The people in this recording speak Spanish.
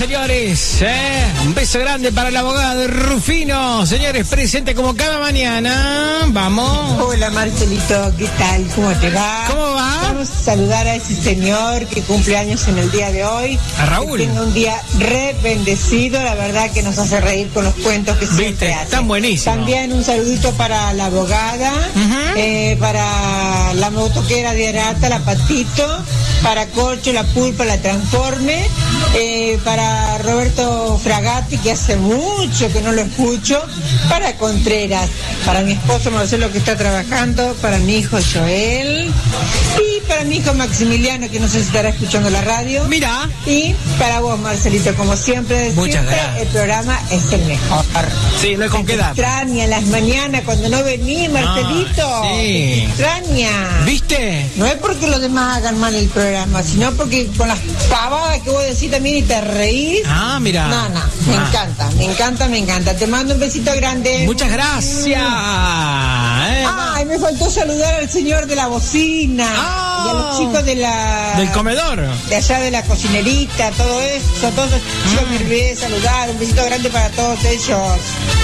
señores. Un beso grande para el abogado Rufino. Señores, presente como cada mañana. Vamos. Hola, Marcelito, ¿qué tal? ¿Cómo te va? ¿Cómo va? Vamos a saludar a ese señor que cumple años en el día de hoy. A Raúl. Que tenga un día re bendecido, la verdad que nos hace reír con los cuentos que siempre hace. Están buenísimos. También un saludito para la abogada, para la motoquera de Arata, la Patito, para Corcho, la Pulpa, la Transforme, para Roberto Fragatti, que hace mucho que no lo escucho, para Contreras, para mi esposo Marcelo, que está trabajando, para mi hijo Joel, y para mi hijo Maximiliano, que no sé si estará escuchando la radio. Mira. Y para vos, Marcelito, como siempre, Muchas gracias. el programa es el mejor. Sí, no hay con qué dar. Extraña las mañanas cuando no venís, Marcelito. Sí. Extraña. ¿Viste? No es porque los demás hagan mal el programa, sino porque con las pavadas que vos decís también y te reís. Ah, mira. No, me encanta. Te mando un besito grande. Muchas gracias. Ay, me faltó saludar al señor de la bocina. Y a los chicos de la... Del comedor. De allá de la cocinerita, todo eso. Todos los chicos me olvidé de saludar. Un besito grande para todos ellos.